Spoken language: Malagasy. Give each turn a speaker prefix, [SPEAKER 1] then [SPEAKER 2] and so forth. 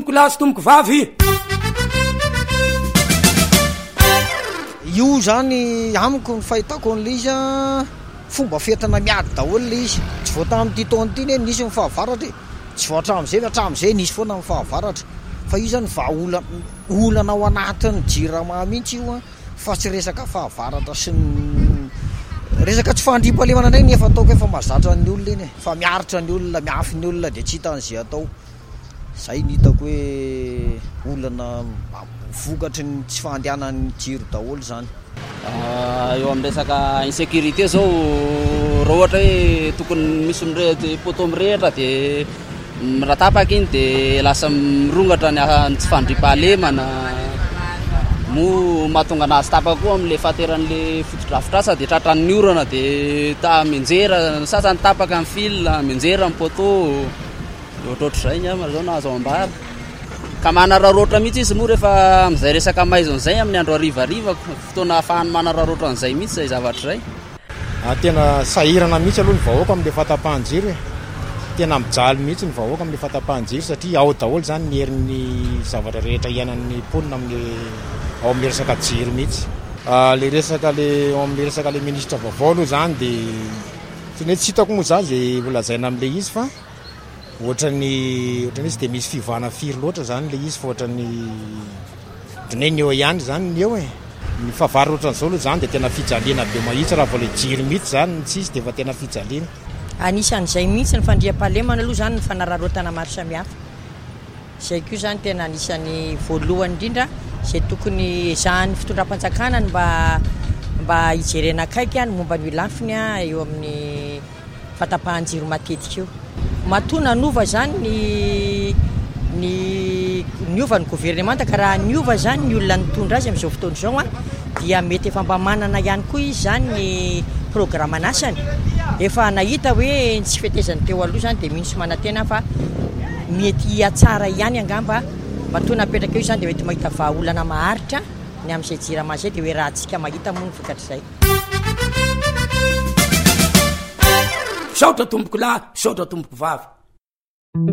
[SPEAKER 1] tomboko lahy sy tomboko vavy.
[SPEAKER 2] Io zany amiko ny fahitako an'le izy fomba fetana miady daholo le izy. Tsy voata amin'ity taona ity ne nisy mifahavaratra, tsy voatra hatramin'izay nisy foana mifahavaratra. Fa io zany olana ao anatin'ny jirama mihitsy io fa tsy resaka fahavaratra sy resaka tsy fandriam-pahalemana ndray nefa ataoko efa mahazatra ny olona iny fa miaritra ny olona, miafy ny olona dia tsy hitan'izay atao. Zay ny hitako hoe olana vokatry ny tsy fandehanan'ny jiro daholo zany.
[SPEAKER 3] Eo amin'ny resaka insécurité zao raha ohatra hoe tokony misy poto mirehitra dia raha tapaka iny dia lasa mirongatra ny tsy fandriam-pahalemana mo mahatonga anazy tapaka koa amin'le fahateran'le fotodrafitrasa dia tratran'ny orana dia menjera sasany tapaka amin'ny fil menjera amin'ny poto ohatrohatr'izay ny amana zao na azo ambara ka manararoatra mihitsy izy moa rehefa amin'izay resaka maizon'izay amin'ny andro harivariva fotoana ahafahany manararoatra an'izay mihitsy izay zavatra izay.
[SPEAKER 4] Tena sahirana mihitsy aloha ny vahoaka amin'le fahatapahan-jiro tena mijaly mihitsy ny vahoaka amin'le fahatapahan-jiro satria ao daholo zany ny herin'ny zavatra rehetra iainan'ny mponina ao amin'ny resaka jiro mihitsy. Le resaka ao amin'ny resaka le ministra vaovao aloha zany dia tsy hitako moa zany izay volazaina amin'le izy fa ohatran'ny izy dia misy fivana firy loatra zany le izy fa ohatran'ny doneny eo ihany zany ny eo ny fahavaro ohatran'izao aloha zany dia tena fijaliana be mahitsy raha vao le jiro mihitsy zany tsy izy dia efa tena fijaliana.
[SPEAKER 5] Anisan'izay mihitsy ny fandriam-pahalemana aloha zany ny fanararotana maro samihafa. Izay koa zany tena anisan'ny voalohany indrindra izay tokony ezahan'ny fitondram-panjakana mba hijerena akaiky ny momba ny lafiny eo amin'ny fahatapahan-jiro matetika io. Matona nova zany ny ova ny gouvernemanta ka raha ny ova zany ny olona nitondra azy amin'izao fotoana izao dia mety efa mba manana ihany koa izy zany ny programme anasany. Efa nahita hoe tsy fetezany teo aloha zany dia mihintsy manantena fa mety atsara ihany angamba matona apetraka eo zany dia mety mahita vahaolana maharitra ny amin'izay jirama izay dia hoe raha antsika mahita moa ny vokatr'izay.
[SPEAKER 1] Saotra tomboko lahy, saotra tomboko vavy.